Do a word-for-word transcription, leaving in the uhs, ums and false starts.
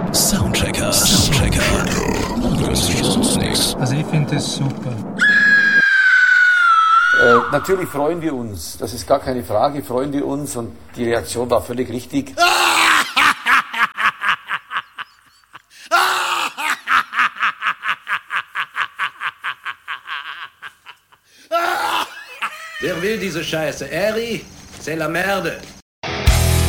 Soundchecker. Soundchecker. Ungünstig sonst nichts. Also ich finde das super. Äh, natürlich freuen wir uns, das ist gar keine Frage, freuen wir uns und die Reaktion war völlig richtig. Wer will diese Scheiße? Eri, c'est la merde.